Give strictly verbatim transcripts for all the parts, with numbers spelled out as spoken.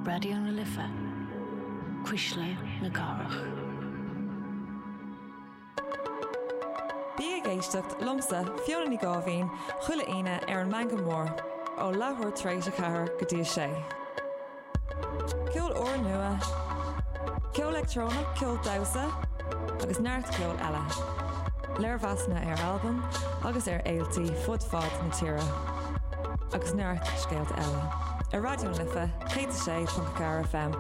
Radio na Lifa. Quisle na Garach. Bí a géisteacht lomsa Fiona ní Gábhín chuile aine ar an manga mór ó láthúir tar éis a chathair go dtí sé. Ceol uair nua, ceol electrónach, ceol damhsa, agus neart ceol eile. Léir bheasna ar albumm agus ar éiltí fud fad na tíre. Agus neart scéalt eile. Ar Radio na Lifa, cé sé Punca Cara F M.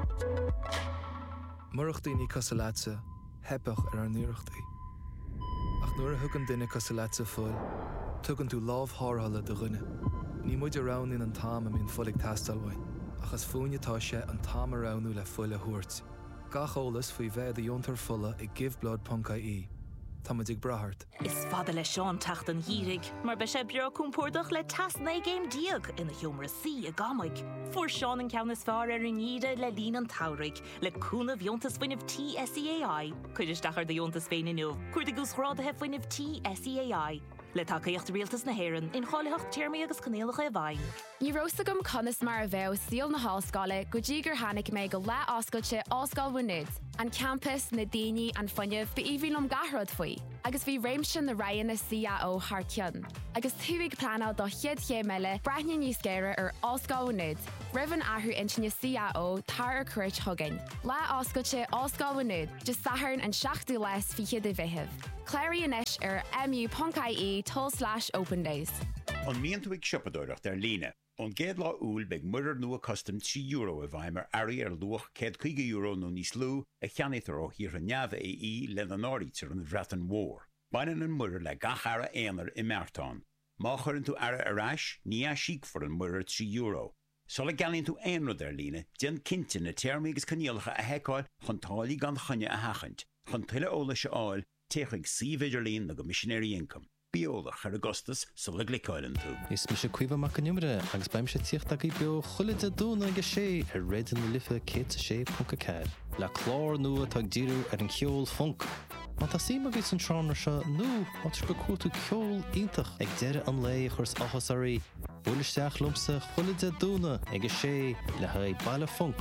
Murach daoine cosalaatsa, hebach ar an nuachtaí. Ach nuair a thugann duine cosalaatsa fuil, tugann tú lámh thárthala do ghine. Ní muid arán in an táim am in fulig tastalhain, achas fúinetá sé an táim aránú le fuil a thuairt. Gach ólas faoi bheith a diontar fulla i giveblad dot I E. Tá muid ag brathart. Is fada le seán tacht an hírig, mar be sé beo cúmpórdach le tasna géim diag ina humor sí a gamaig. Fuair seán an ceannas fear ar an íre le lín an taurig, le cúna bhiontas fuineh T S E A I. Cuidir stachar de bhiontas féin inniu, cuir de gús chrádathe fuineh T S E A I. Le tacaíocht rialtas na héireann in cháileacht tíirmí agus canéalacha a bhain. Ní rósagam conas mar a bheith síl na hallscoile go dtí gur tháinig mé go le oscailte oscail bhuinéad, an campus na daoine an fuineh ba íbhílum gahrad faoi, agus bhí réimse na raon na C A O thar ceann. Agus thuigh planál do chiad ché meile breithne níos céire ar oscail bhuinéad, riban athú intine C A O tar ar cuirt thugain. Le oscailte oscail bhuinéad, just saharn an seachtú les fi chiad a bheitheh. Clary inis ar mu.ie toll slash open days. An miantuig siopadóireacht ar líne, an géad lá úl beag muirear nua custom trí euro a bhaim ar airí ar luach céad chuige euro nó níos lú a cheannaítar ó hir an neamh é í le an áirítar an bhreatan mhór. Bainan an muirear le gachara éanar i meartán. Má churann tú ara arás, ní a síc for an muirear trí euro. Sola galíonn tú éanrad ar líne, den cinnte na téirmí agus caníalacha a heiceáil chun tálaí gan chunne a hachant, chun tuile óla se áil teachig sí vidirlín na go missionary income. Biolach ar Augustus sola glicáilen tú. Is mi se cuiva mac an numre, agus baim se tíocht ag i bio chuile a dúna agus sé ar réad an lifa cé sé Punca Cara. Le chlár nua tag díru ar an ceol funk. Man tá sí agus an tránar se nó átar go cuatú ceol ítach ag deire an lé churs achas arí. Bhulisteach lumsa chuile a dúna agus sé le haid baile funk.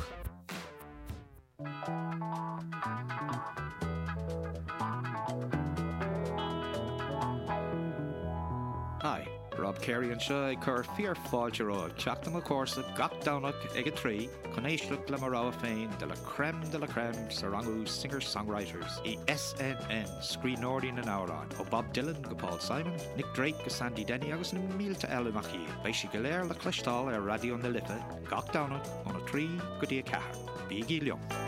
Hi, Rob Carey and Shaw cur fear fáilteará teachtam a córsa gach dánach ag a trí chun éisteach le marrá féin de la crème de la crème sa rangú singer-songwriters i S N N scríbhneoirí na Nárán ó Bob Dylan go Paul Simon, Nick Drake go Sandy Denny agus na mílta eile nach í. Bei si go léir le clistáil ar Radio na Lifa gach dánach óna trí go dtí a cethir. Bí gí leon.